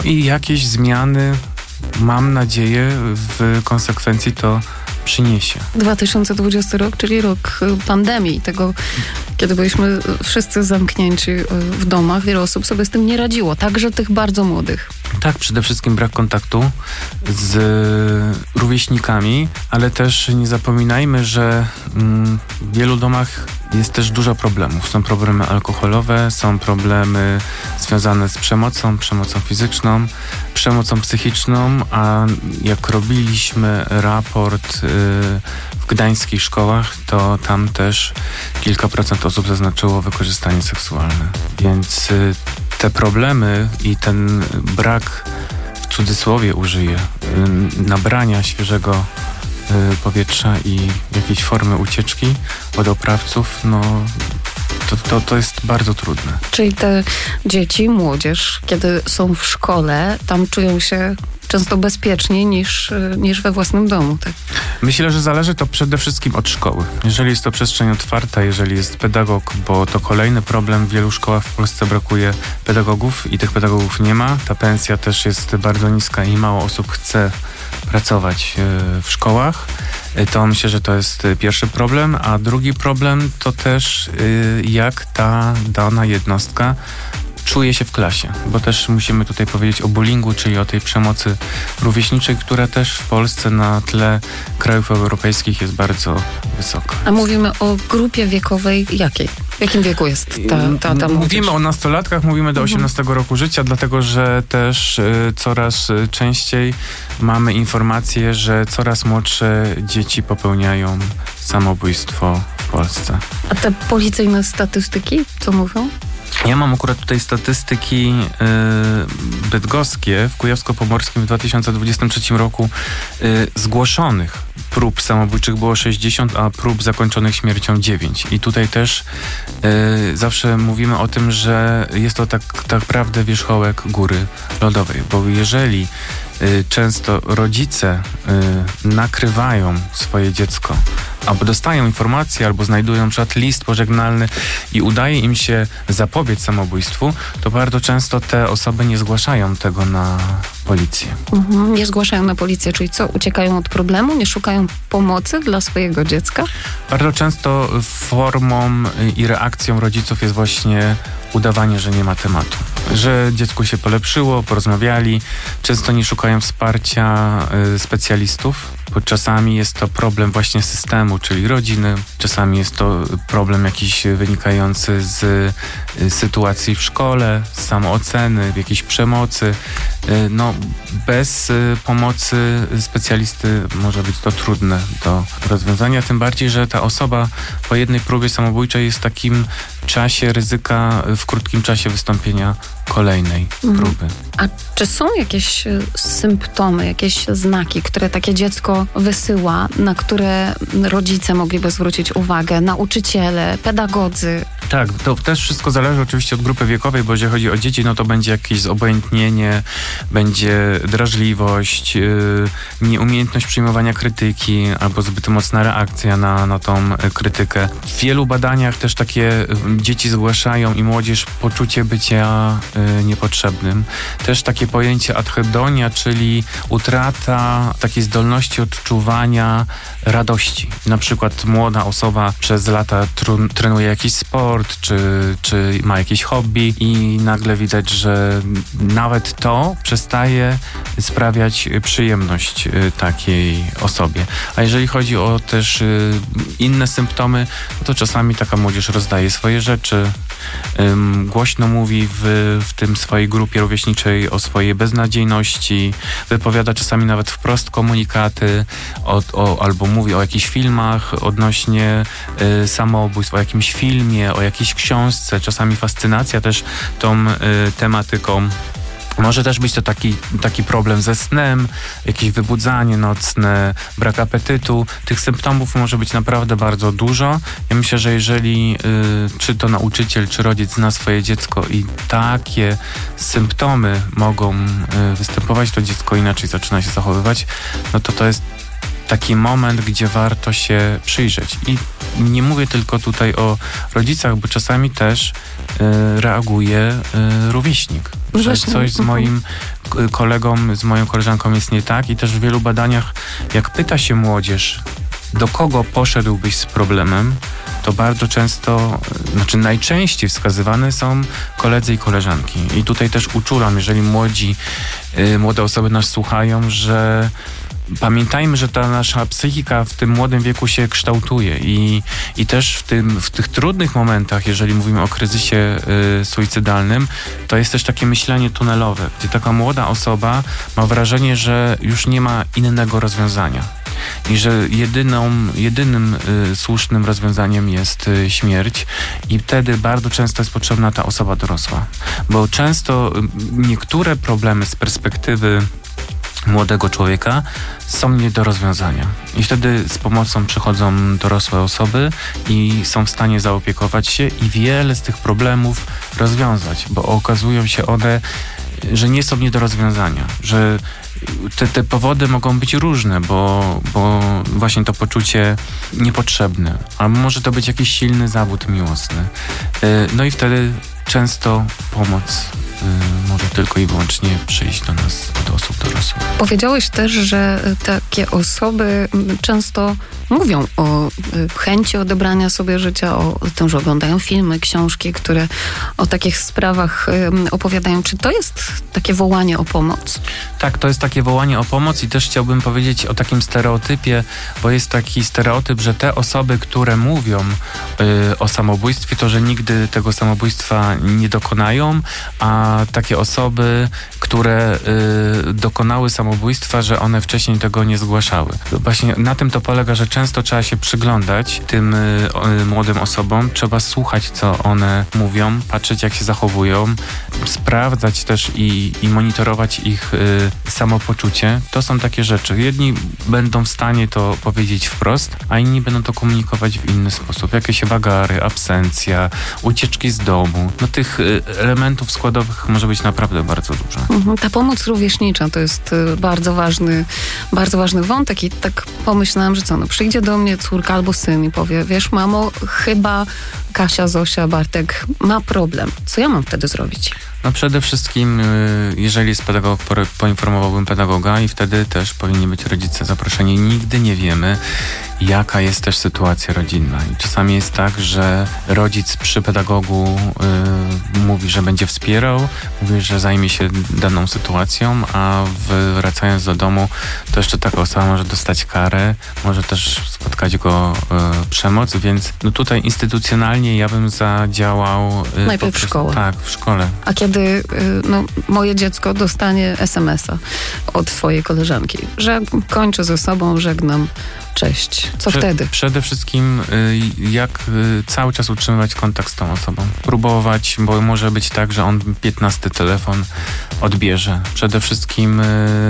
I jakieś zmiany, mam nadzieję, w konsekwencji to przyniesie. 2020 rok, czyli rok pandemii, tego, kiedy byliśmy wszyscy zamknięci w domach. Wiele osób sobie z tym nie radziło, także tych bardzo młodych. Tak, przede wszystkim brak kontaktu z rówieśnikami, ale też nie zapominajmy, że w wielu domach jest też dużo problemów. Są problemy alkoholowe, są problemy związane z przemocą fizyczną, przemocą psychiczną, a jak robiliśmy raport w gdańskich szkołach, to tam też kilka procent osób zaznaczyło wykorzystanie seksualne. Więc te problemy i ten brak, w cudzysłowie użyję, nabrania świeżego powietrza i jakiejś formy ucieczki od oprawców, no to jest bardzo trudne. Czyli te dzieci, młodzież, kiedy są w szkole, tam czują się często bezpieczniej niż we własnym domu, tak? Myślę, że zależy to przede wszystkim od szkoły. Jeżeli jest to przestrzeń otwarta, jeżeli jest pedagog, bo to kolejny problem, w wielu szkołach w Polsce brakuje pedagogów i tych pedagogów nie ma. Ta pensja też jest bardzo niska i mało osób chce pracować w szkołach. To myślę, że to jest pierwszy problem, a drugi problem to też jak ta dana jednostka czuje się w klasie, bo też musimy tutaj powiedzieć o bullyingu, czyli o tej przemocy rówieśniczej, która też w Polsce na tle krajów europejskich jest bardzo wysoka. A mówimy o grupie wiekowej jakiej? W jakim wieku jest ta młodzież? Mówimy o nastolatkach, mówimy do 18 roku życia, dlatego że też coraz częściej mamy informacje, że coraz młodsze dzieci popełniają samobójstwo w Polsce. A te policyjne statystyki, co mówią? Ja mam akurat tutaj statystyki bydgoskie. W Kujawsko-Pomorskim w 2023 roku zgłoszonych prób samobójczych było 60, a prób zakończonych śmiercią 9. I tutaj też zawsze mówimy o tym, że jest to tak naprawdę wierzchołek góry lodowej, bo jeżeli często rodzice nakrywają swoje dziecko, albo dostają informacje, albo znajdują na przykład list pożegnalny i udaje im się zapobiec samobójstwu, to bardzo często te osoby nie zgłaszają tego na policję. Nie zgłaszają na policję, czyli co? Uciekają od problemu? Nie szukają pomocy dla swojego dziecka? Bardzo często formą i reakcją rodziców jest właśnie udawanie, że nie ma tematu. Że dziecku się polepszyło, porozmawiali. Często nie szukają wsparcia specjalistów, bo czasami jest to problem właśnie systemu, czyli rodziny. Czasami jest to problem jakiś wynikający z sytuacji w szkole, z samooceny, jakiejś przemocy. No, bez pomocy specjalisty może być to trudne do rozwiązania, tym bardziej, że ta osoba po jednej próbie samobójczej jest w takim czasie ryzyka w krótkim czasie wystąpienia kolejnej próby. A czy są jakieś symptomy, jakieś znaki, które takie dziecko wysyła, na które rodzice mogliby zwrócić uwagę, nauczyciele, pedagodzy? Tak, to też wszystko zależy oczywiście od grupy wiekowej, bo jeżeli chodzi o dzieci, no to będzie jakieś zobojętnienie, będzie drażliwość, nieumiejętność przyjmowania krytyki albo zbyt mocna reakcja na tą krytykę. W wielu badaniach też takie dzieci zgłaszają i młodzież poczucie bycia niepotrzebnym. Też takie pojęcie adhedonia, czyli utrata takiej zdolności odczuwania radości. Na przykład młoda osoba przez lata trenuje jakiś sport, czy ma jakieś hobby i nagle widać, że nawet to przestaje sprawiać przyjemność takiej osobie. A jeżeli chodzi o też inne symptomy, to czasami taka młodzież rozdaje swoje rzeczy, głośno mówi w tym swojej grupie rówieśniczej o swojej beznadziejności, wypowiada czasami nawet wprost komunikaty albo mówi o jakichś filmach odnośnie samobójstw, o jakimś filmie, o jakiejś książce, czasami fascynacja też tą tematyką. Może też być to taki problem ze snem, jakieś wybudzanie nocne, brak apetytu. Tych symptomów może być naprawdę bardzo dużo. Ja myślę, że jeżeli czy to nauczyciel, czy rodzic zna swoje dziecko i takie symptomy mogą występować, to dziecko inaczej zaczyna się zachowywać, no to jest taki moment, gdzie warto się przyjrzeć. I nie mówię tylko tutaj o rodzicach, bo czasami też reaguje rówieśnik, że coś z moim kolegą, z moją koleżanką jest nie tak i też w wielu badaniach, jak pyta się młodzież, do kogo poszedłbyś z problemem, to bardzo często, najczęściej wskazywane są koledzy i koleżanki. I tutaj też uczulam, jeżeli młode osoby nas słuchają, że pamiętajmy, że ta nasza psychika w tym młodym wieku się kształtuje i też w tych trudnych momentach, jeżeli mówimy o kryzysie suicydalnym, to jest też takie myślenie tunelowe, gdzie taka młoda osoba ma wrażenie, że już nie ma innego rozwiązania. I że jedynym słusznym rozwiązaniem jest śmierć i wtedy bardzo często jest potrzebna ta osoba dorosła. Bo często niektóre problemy z perspektywy młodego człowieka są nie do rozwiązania. I wtedy z pomocą przychodzą dorosłe osoby i są w stanie zaopiekować się i wiele z tych problemów rozwiązać, bo okazują się one, że nie są nie do rozwiązania, że te powody mogą być różne, bo właśnie to poczucie niepotrzebne, albo może to być jakiś silny zawód miłosny. No i wtedy często pomoc może tylko i wyłącznie przyjść do nas od osób dorosłych. Powiedziałeś też, że takie osoby często mówią o chęci odebrania sobie życia, o tym, że oglądają filmy, książki, które o takich sprawach opowiadają. Czy to jest takie wołanie o pomoc? Tak, to jest takie wołanie o pomoc i też chciałbym powiedzieć o takim stereotypie, bo jest taki stereotyp, że te osoby, które mówią o samobójstwie, to że nigdy tego samobójstwa nie dokonają, a takie osoby, które dokonały samobójstwa, że one wcześniej tego nie zgłaszały. Właśnie na tym to polega, że często trzeba się przyglądać tym młodym osobom, trzeba słuchać, co one mówią, patrzeć, jak się zachowują, sprawdzać też i monitorować ich samopoczucie. To są takie rzeczy. Jedni będą w stanie to powiedzieć wprost, a inni będą to komunikować w inny sposób. Jakieś wagary, absencja, ucieczki z domu. No tych elementów składowych może być naprawdę bardzo dużo. Ta pomoc rówieśnicza to jest bardzo ważny wątek i tak pomyślałam, że przyjdzie do mnie córka albo syn i powie, wiesz mamo, chyba Kasia, Zosia, Bartek ma problem. Co ja mam wtedy zrobić? No przede wszystkim, jeżeli jest pedagog, poinformowałbym pedagoga i wtedy też powinni być rodzice zaproszeni. Nigdy nie wiemy, jaka jest też sytuacja rodzinna. I czasami jest tak, że rodzic przy pedagogu mówi, że będzie wspierał, mówi, że zajmie się daną sytuacją, a wracając do domu, to jeszcze taka osoba może dostać karę, może też spotkać go przemoc, więc no tutaj instytucjonalnie ja bym zadziałał... Najpierw w szkole. Tak, w szkole. A kiedy moje dziecko dostanie SMS-a od swojej koleżanki, że kończę ze sobą, żegnam, cześć. Co wtedy? Przede wszystkim jak cały czas utrzymywać kontakt z tą osobą. Próbować, bo może być tak, że on 15 telefon odbierze. Przede wszystkim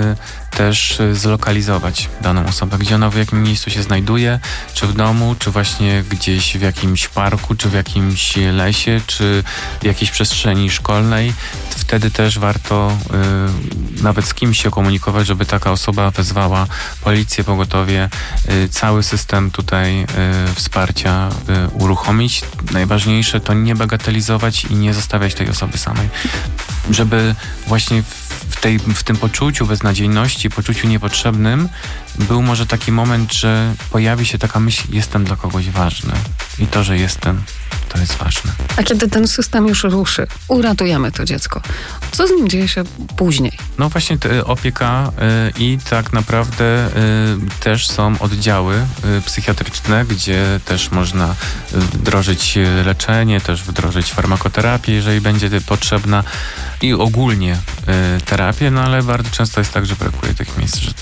też zlokalizować daną osobę, gdzie ona w jakim miejscu się znajduje, czy w domu, czy właśnie gdzieś w jakimś parku, czy w jakimś lesie, czy w jakiejś przestrzeni szkolnej. Wtedy też warto nawet z kimś się komunikować, żeby taka osoba wezwała policję, pogotowie, cały system tutaj wsparcia uruchomić. Najważniejsze to nie bagatelizować i nie zostawiać tej osoby samej. Żeby właśnie w tym poczuciu beznadziejności, poczuciu niepotrzebnym był może taki moment, że pojawi się taka myśl, jestem dla kogoś ważny. I to, że jestem, to jest ważne. A kiedy ten system już ruszy, uratujemy to dziecko, co z nim dzieje się później? No właśnie opieka i tak naprawdę też są oddziały psychiatryczne, gdzie też można wdrożyć leczenie, też wdrożyć farmakoterapię, jeżeli będzie potrzebna i ogólnie terapię, no ale bardzo często jest tak, że brakuje tych miejsc, że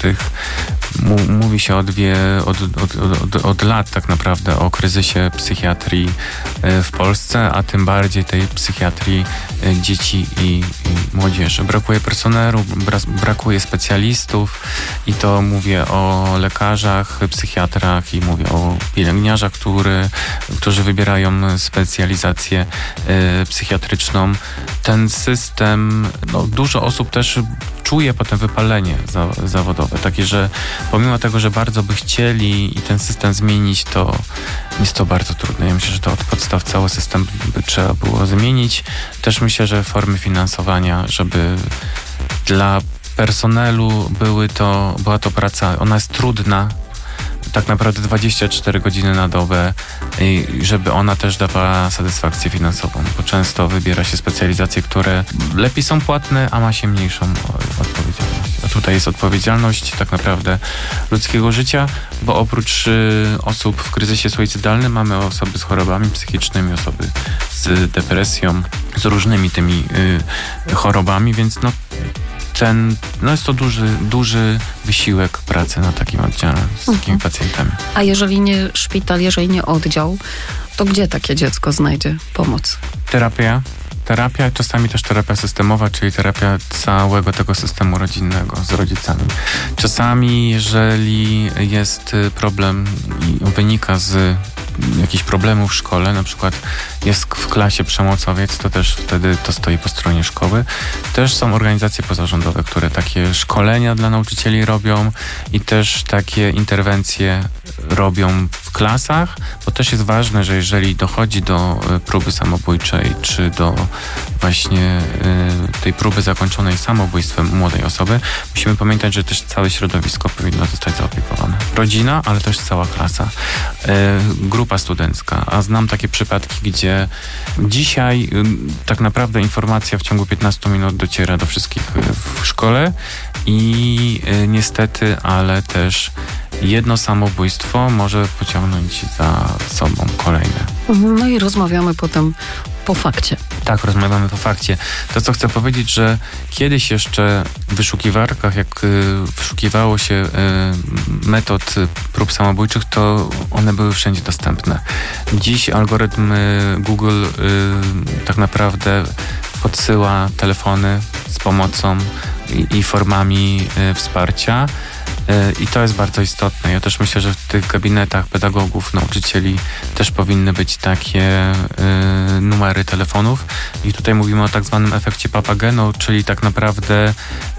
mówi się od lat tak naprawdę o kryzysie psychiatrii w Polsce, a tym bardziej tej psychiatrii dzieci i młodzieży. Brakuje personelu, brakuje specjalistów i to mówię o lekarzach, psychiatrach i mówię o pielęgniarzach, którzy wybierają specjalizację psychiatryczną. Ten system, dużo osób też czuję potem wypalenie zawodowe. Takie, że pomimo tego, że bardzo by chcieli i ten system zmienić, to jest to bardzo trudne. Ja myślę, że to od podstaw cały system by trzeba było zmienić. Też myślę, że formy finansowania, żeby dla personelu była to praca, ona jest trudna, tak naprawdę 24 godziny na dobę i żeby ona też dawała satysfakcję finansową, bo często wybiera się specjalizacje, które lepiej są płatne, a ma się mniejszą odpowiedzialność. A tutaj jest odpowiedzialność tak naprawdę ludzkiego życia, bo oprócz osób w kryzysie suicydalnym mamy osoby z chorobami psychicznymi, osoby z depresją, z różnymi tymi chorobami, więc jest to duży wysiłek pracy na takim oddziale z takimi pacjentami. A jeżeli nie szpital, jeżeli nie oddział, to gdzie takie dziecko znajdzie pomoc? Terapia, czasami też terapia systemowa, czyli terapia całego tego systemu rodzinnego z rodzicami. Czasami, jeżeli jest problem i wynika z jakichś problemów w szkole, na przykład jest w klasie przemocowiec, to też wtedy to stoi po stronie szkoły. Też są organizacje pozarządowe, które takie szkolenia dla nauczycieli robią i też takie interwencje robią w klasach, bo też jest ważne, że jeżeli dochodzi do próby samobójczej, czy do właśnie tej próby zakończonej samobójstwem młodej osoby, musimy pamiętać, że też całe środowisko powinno zostać zaopiekowane. Rodzina, ale też cała klasa. Grupa studencka, a znam takie przypadki, gdzie dzisiaj tak naprawdę informacja w ciągu 15 minut dociera do wszystkich w szkole i niestety, ale też jedno samobójstwo może pociągnąć za sobą kolejne. No i rozmawiamy potem po fakcie. Tak, rozmawiamy po fakcie. To, co chcę powiedzieć, że kiedyś jeszcze w wyszukiwarkach, jak wyszukiwało się metod prób samobójczych, to one były wszędzie dostępne. Dziś algorytm Google tak naprawdę podsyła telefony z pomocą i formami wsparcia. I to jest bardzo istotne. Ja też myślę, że w tych gabinetach pedagogów, nauczycieli też powinny być takie numery telefonów. I tutaj mówimy o tak zwanym efekcie Papageno, czyli tak naprawdę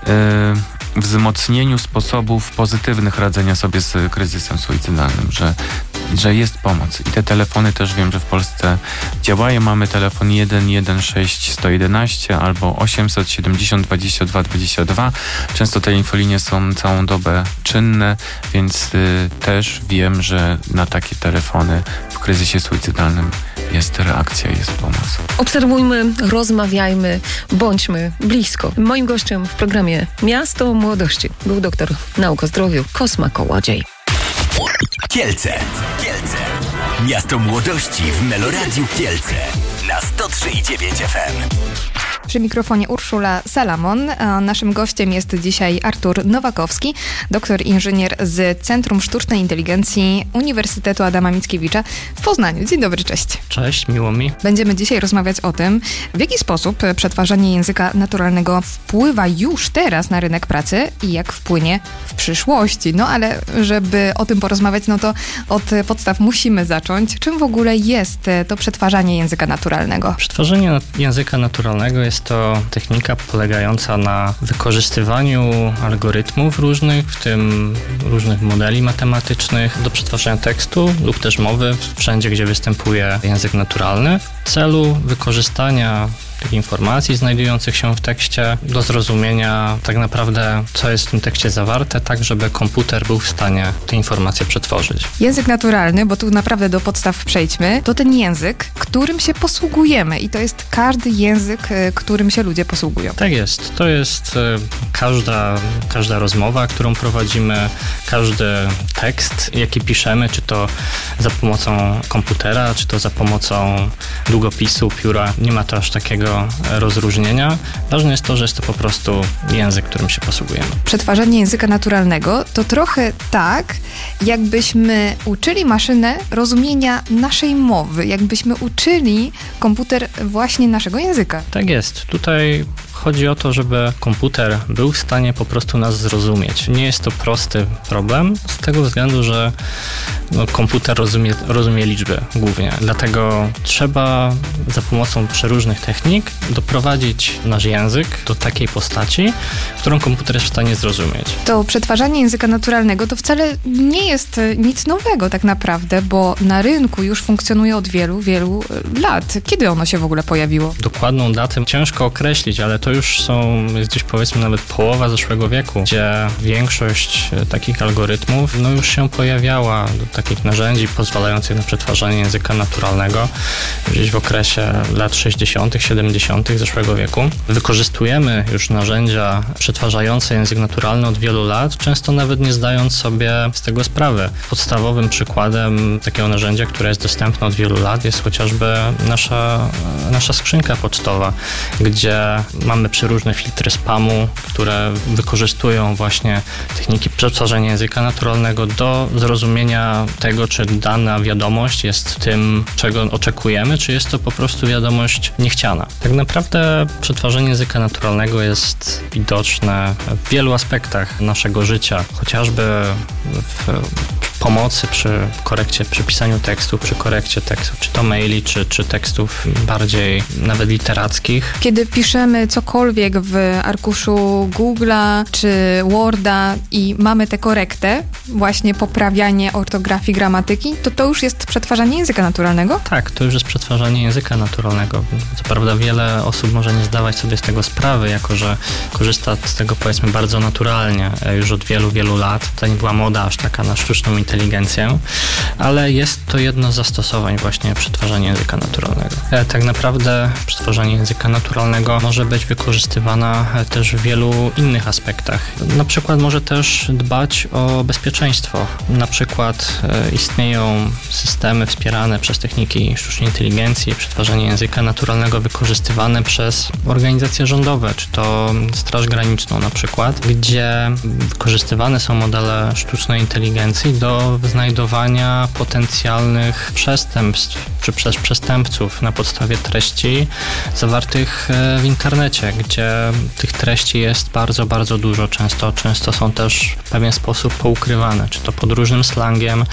wzmocnieniu sposobów pozytywnych radzenia sobie z kryzysem suicydalnym, że jest pomoc. I te telefony też wiem, że w Polsce działają. Mamy telefon 116 111 albo 870 22 22. Często te infolinie są całą dobę czynne, więc też wiem, że na takie telefony w kryzysie suicydalnym jest reakcja, jest pomoc. Obserwujmy, rozmawiajmy, bądźmy blisko. Moim gościem w programie Miasto Młodości był doktor nauk o zdrowiu Kosma Kołodziej. Kielce. Miasto Młodości w Meloradiu Kielce na 103,9 FM. Przy mikrofonie Urszula Salamon. A naszym gościem jest dzisiaj Artur Nowakowski, doktor inżynier z Centrum Sztucznej Inteligencji Uniwersytetu Adama Mickiewicza w Poznaniu. Dzień dobry, cześć. Cześć, miło mi. Będziemy dzisiaj rozmawiać o tym, w jaki sposób przetwarzanie języka naturalnego wpływa już teraz na rynek pracy i jak wpłynie w przyszłości. No ale żeby o tym porozmawiać, no to od podstaw musimy zacząć. Czym w ogóle jest to przetwarzanie języka naturalnego? Przetwarzanie języka naturalnego jest to technika polegająca na wykorzystywaniu algorytmów różnych, w tym różnych modeli matematycznych do przetwarzania tekstu lub też mowy wszędzie, gdzie występuje język naturalny w celu wykorzystania tych informacji znajdujących się w tekście do zrozumienia tak naprawdę, co jest w tym tekście zawarte, tak żeby komputer był w stanie te informacje przetworzyć. Język naturalny, bo tu naprawdę do podstaw przejdźmy, to ten język, którym się posługujemy i to jest każdy język, którym się ludzie posługują. Tak jest. To jest każda rozmowa, którą prowadzimy, każdy tekst, jaki piszemy, czy to za pomocą komputera, czy to za pomocą długopisu, pióra. Nie ma to aż takiego rozróżnienia. Ważne jest to, że jest to po prostu język, którym się posługujemy. Przetwarzanie języka naturalnego to trochę tak, jakbyśmy uczyli maszynę rozumienia naszej mowy, jakbyśmy uczyli komputer właśnie naszego języka. Tak jest. Tutaj chodzi o to, żeby komputer był w stanie po prostu nas zrozumieć. Nie jest to prosty problem z tego względu, że komputer rozumie liczby głównie. Dlatego trzeba za pomocą przeróżnych technik doprowadzić nasz język do takiej postaci, którą komputer jest w stanie zrozumieć. To przetwarzanie języka naturalnego to wcale nie jest nic nowego tak naprawdę, bo na rynku już funkcjonuje od wielu, wielu lat. Kiedy ono się w ogóle pojawiło? Dokładną datę ciężko określić, ale to już jest gdzieś powiedzmy nawet połowa zeszłego wieku, gdzie większość takich algorytmów już się pojawiała do takich narzędzi pozwalających na przetwarzanie języka naturalnego gdzieś w okresie lat 60., 70. zeszłego wieku. Wykorzystujemy już narzędzia przetwarzające język naturalny od wielu lat, często nawet nie zdając sobie z tego sprawy. Podstawowym przykładem takiego narzędzia, które jest dostępne od wielu lat, jest chociażby nasza skrzynka pocztowa, gdzie mamy przeróżne filtry spamu, które wykorzystują właśnie techniki przetwarzania języka naturalnego do zrozumienia tego, czy dana wiadomość jest tym, czego oczekujemy, czy jest to po prostu wiadomość niechciana. Tak naprawdę przetwarzanie języka naturalnego jest widoczne w wielu aspektach naszego życia, chociażby w pomocy przy korekcie, przy pisaniu tekstu, przy korekcie tekstu, czy to maili, czy tekstów bardziej nawet literackich. Kiedy piszemy cokolwiek w arkuszu Google'a czy Worda i mamy tę korektę, właśnie poprawianie ortografii, gramatyki, to już jest przetwarzanie języka naturalnego? Tak, to już jest przetwarzanie języka naturalnego. Co prawda wiele osób może nie zdawać sobie z tego sprawy, jako że korzysta z tego powiedzmy bardzo naturalnie już od wielu, wielu lat. To nie była moda aż taka na sztuczną inteligencję, ale jest to jedno z zastosowań właśnie przetwarzania języka naturalnego. Tak naprawdę przetwarzanie języka naturalnego może być wykorzystywana też w wielu innych aspektach. Na przykład może też dbać o bezpieczeństwo. Na przykład istnieją systemy wspierane przez techniki sztucznej inteligencji, przetwarzanie języka naturalnego wykorzystywane przez organizacje rządowe, czy to Straż Graniczną na przykład, gdzie wykorzystywane są modele sztucznej inteligencji do znajdowania potencjalnych przestępstw czy przez przestępców na podstawie treści zawartych w internecie, gdzie tych treści jest bardzo, bardzo dużo. Często są też w pewien sposób poukrywane, czy to pod różnym slangiem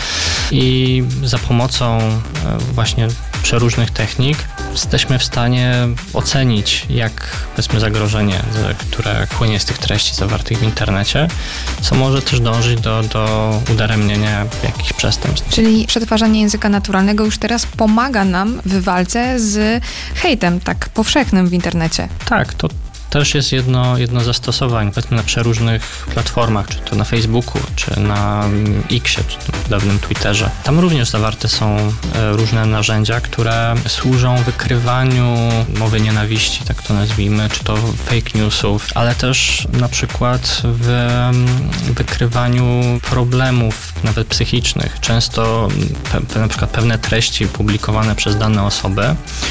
i za pomocą właśnie przeróżnych technik jesteśmy w stanie ocenić, jak powiedzmy zagrożenie, które płynie z tych treści zawartych w internecie, co może też dążyć do udaremnienia jakichś przestępstw. Czyli przetwarzanie języka naturalnego już teraz pomaga nam w walce z hejtem tak powszechnym w internecie. Tak, to też jest jedno z zastosowań, powiedzmy na przeróżnych platformach, czy to na Facebooku, czy na Xie, czy w dawnym Twitterze. Tam również zawarte są różne narzędzia, które służą wykrywaniu mowy nienawiści, tak to nazwijmy, czy to fake newsów, ale też na przykład w wykrywaniu problemów nawet psychicznych. Często na przykład pewne treści publikowane przez dane osoby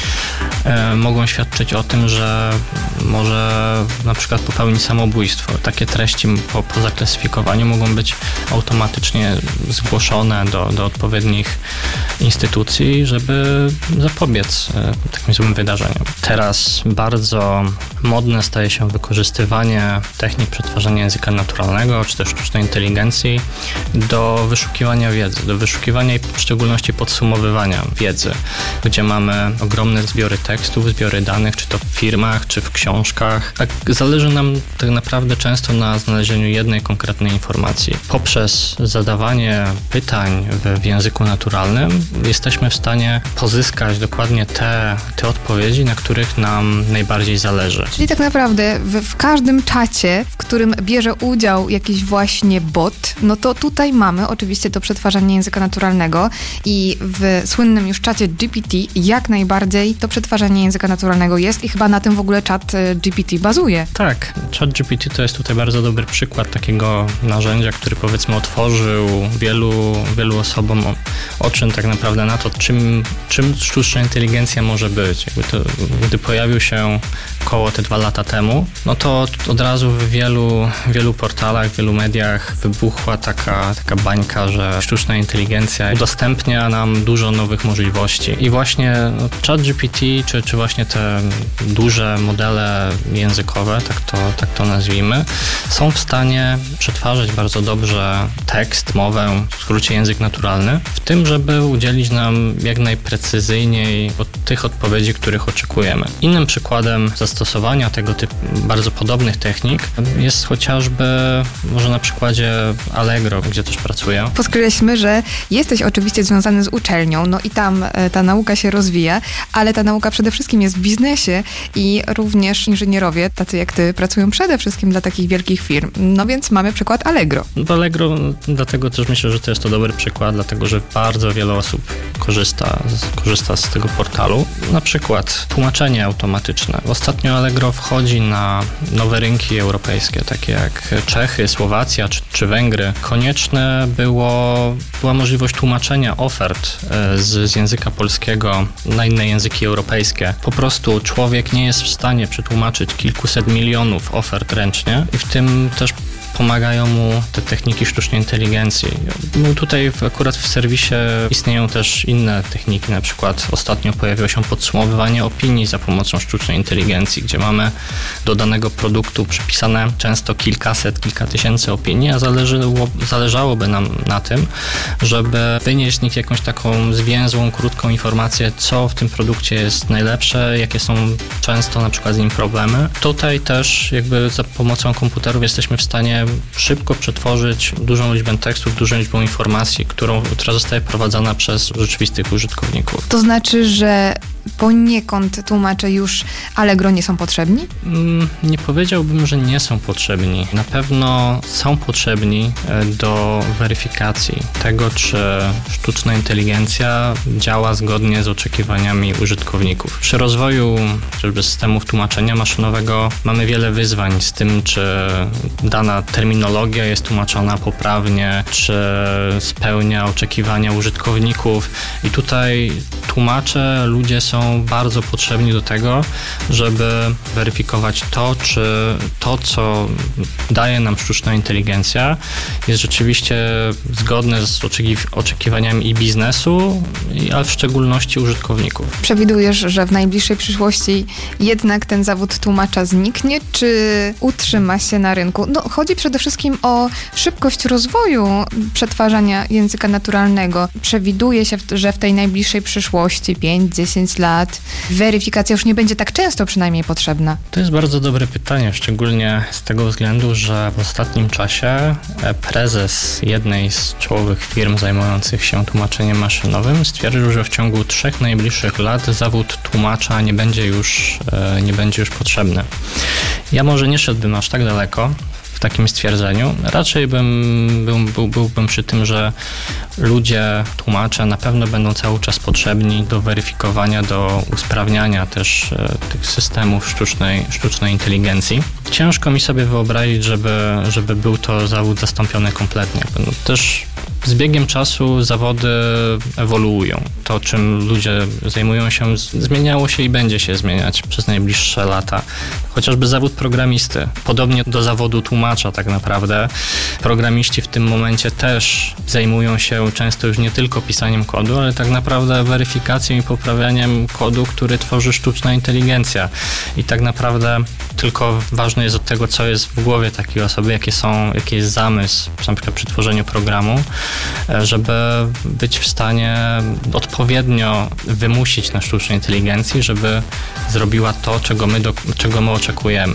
mogą świadczyć o tym, że może na przykład popełnić samobójstwo. Takie treści po zaklasyfikowaniu mogą być automatycznie zgłoszone do odpowiednich instytucji, żeby zapobiec takim złym wydarzeniom. Teraz bardzo modne staje się wykorzystywanie technik przetwarzania języka naturalnego, czy też sztucznej inteligencji do wyszukiwania wiedzy, do wyszukiwania i w szczególności podsumowywania wiedzy, gdzie mamy ogromne zbiory tekstów, zbiory danych, czy to w firmach, czy w książkach. Tak zależy nam tak naprawdę często na znalezieniu jednej konkretnej informacji. Poprzez zadawanie pytań w języku naturalnym jesteśmy w stanie pozyskać dokładnie te odpowiedzi, na których nam najbardziej zależy. Czyli tak naprawdę w każdym czacie, w którym bierze udział jakiś właśnie bot, no to tutaj mamy oczywiście to przetwarzanie języka naturalnego i w słynnym już czacie GPT jak najbardziej to przetwarzanie języka naturalnego jest i chyba na tym w ogóle czat GPT bazuje. Tak, ChatGPT to jest tutaj bardzo dobry przykład takiego narzędzia, który powiedzmy otworzył wielu osobom oczy tak naprawdę na to, czym sztuczna inteligencja może być. Gdy pojawił się około te 2 lata temu, no to od razu w wielu portalach, w wielu mediach wybuchła taka bańka, że sztuczna inteligencja udostępnia nam dużo nowych możliwości. I właśnie ChatGPT, czy właśnie te duże modele językowe, tak to nazwijmy, są w stanie przetwarzać bardzo dobrze tekst, mowę, w skrócie język naturalny, w tym, żeby udzielić nam jak najprecyzyjniej tych odpowiedzi, których oczekujemy. Innym przykładem zastosowania tego typu bardzo podobnych technik jest chociażby może na przykładzie Allegro, gdzie też pracuję. Podkreślmy, że jesteś oczywiście związany z uczelnią, no i tam ta nauka się rozwija, ale ta nauka przede wszystkim jest w biznesie i również inżynierowie, tacy jak ty, pracują przede wszystkim dla takich wielkich firm. No więc mamy przykład Allegro. W Allegro dlatego też myślę, że to jest to dobry przykład, dlatego że bardzo wiele osób korzysta z tego portalu. Na przykład tłumaczenie automatyczne. Ostatnio Allegro wchodzi na nowe rynki europejskie, takie jak Czechy, Słowacja czy Węgry. Konieczne była możliwość tłumaczenia ofert z języka polskiego na inne języki europejskie. Po prostu człowiek nie jest w stanie przetłumaczyć kilkuset milionów ofert ręcznie i w tym też pomagają mu te techniki sztucznej inteligencji. No tutaj akurat w serwisie istnieją też inne techniki, na przykład ostatnio pojawiło się podsumowywanie opinii za pomocą sztucznej inteligencji, gdzie mamy do danego produktu przypisane często kilkaset, kilka tysięcy opinii, a zależałoby nam na tym, żeby wynieść z nich jakąś taką zwięzłą, krótką informację, co w tym produkcie jest najlepsze, jakie są często na przykład z nim problemy. Tutaj też jakby za pomocą komputerów jesteśmy w stanie szybko przetworzyć dużą liczbę tekstów, dużą liczbę informacji, która zostaje prowadzona przez rzeczywistych użytkowników. To znaczy, że poniekąd tłumacze już Allegro nie są potrzebni? Nie powiedziałbym, że nie są potrzebni. Na pewno są potrzebni do weryfikacji tego, czy sztuczna inteligencja działa zgodnie z oczekiwaniami użytkowników. Przy rozwoju chociażby systemów tłumaczenia maszynowego mamy wiele wyzwań z tym, czy dana terminologia jest tłumaczona poprawnie, czy spełnia oczekiwania użytkowników. I tutaj tłumacze, ludzie są bardzo potrzebni do tego, żeby weryfikować to, czy to, co daje nam sztuczna inteligencja, jest rzeczywiście zgodne z oczekiwaniami i biznesu, ale w szczególności użytkowników. Przewidujesz, że w najbliższej przyszłości jednak ten zawód tłumacza zniknie, czy utrzyma się na rynku? No, chodzi przede wszystkim o szybkość rozwoju przetwarzania języka naturalnego. Przewiduje się, że w tej najbliższej przyszłości, 5-10 lat, weryfikacja już nie będzie tak często przynajmniej potrzebna. To jest bardzo dobre pytanie, szczególnie z tego względu, że w ostatnim czasie prezes jednej z czołowych firm zajmujących się tłumaczeniem maszynowym stwierdził, że w ciągu 3 najbliższych lat zawód tłumacza nie będzie już potrzebny. Ja może nie szedłbym aż tak daleko w takim stwierdzeniu. Raczej byłbym przy tym, że ludzie, tłumacze na pewno będą cały czas potrzebni do weryfikowania, do usprawniania też tych systemów sztucznej inteligencji. Ciężko mi sobie wyobrazić, żeby był to zawód zastąpiony kompletnie. No, też z biegiem czasu zawody ewoluują. To, czym ludzie zajmują się, zmieniało się i będzie się zmieniać przez najbliższe lata. Chociażby zawód programisty. Podobnie do zawodu tłumacza tak naprawdę. Programiści w tym momencie też zajmują się często już nie tylko pisaniem kodu, ale tak naprawdę weryfikacją i poprawianiem kodu, który tworzy sztuczna inteligencja. I tak naprawdę tylko ważne jest od tego, co jest w głowie takiej osoby, jaki jest zamysł, na przykład przy tworzeniu programu, żeby być w stanie odpowiednio wymusić na sztucznej inteligencji, żeby zrobiła to, czego my oczekujemy.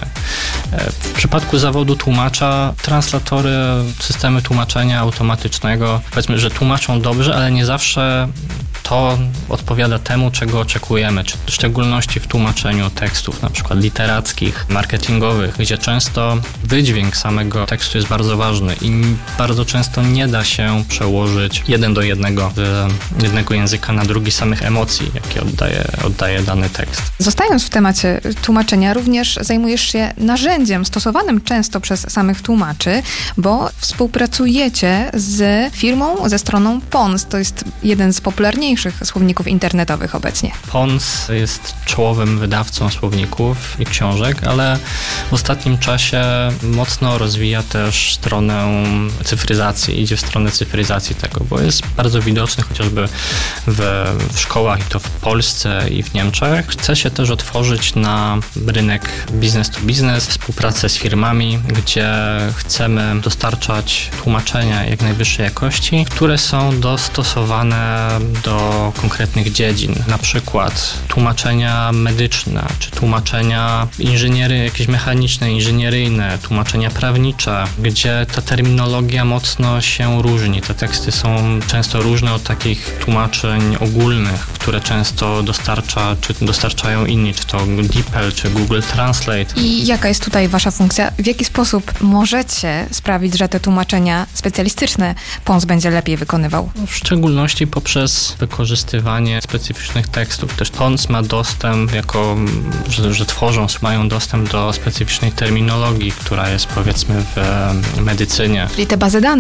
W przypadku zawodu tłumacza, translatory, systemy tłumaczenia automatycznego, powiedzmy, że tłumaczą dobrze, ale nie zawsze to odpowiada temu, czego oczekujemy, w szczególności w tłumaczeniu tekstów, na przykład literackich, marketingowych, gdzie często wydźwięk samego tekstu jest bardzo ważny i bardzo często nie da się przełożyć 1 do 1 z jednego języka na drugi samych emocji, jakie oddaje dany tekst. Zostając w temacie tłumaczenia, również zajmujesz się narzędziem stosowanym często przez samych tłumaczy, bo współpracujecie z firmą, ze stroną Pons. To jest jeden z popularniejszych najpopularniejszych słowników internetowych obecnie. Pons jest czołowym wydawcą słowników i książek, ale w ostatnim czasie mocno rozwija też stronę cyfryzacji, idzie w stronę cyfryzacji tego, bo jest bardzo widoczny chociażby w szkołach, i to w Polsce i w Niemczech. Chce się też otworzyć na rynek business to business, współpracę z firmami, gdzie chcemy dostarczać tłumaczenia jak najwyższej jakości, które są dostosowane do konkretnych dziedzin, na przykład tłumaczenia medyczne, czy tłumaczenia jakieś mechaniczne, inżynieryjne, tłumaczenia prawnicze, gdzie ta terminologia mocno się różni. Te teksty są często różne od takich tłumaczeń ogólnych, które często dostarczają inni, czy to DeepL, czy Google Translate. I jaka jest tutaj wasza funkcja? W jaki sposób możecie sprawić, że te tłumaczenia specjalistyczne Pons będzie lepiej wykonywał? W szczególności poprzez wykorzystywanie specyficznych tekstów. Też Pons ma dostęp, że mają dostęp do specyficznej terminologii, która jest powiedzmy w medycynie. Czyli te bazy danych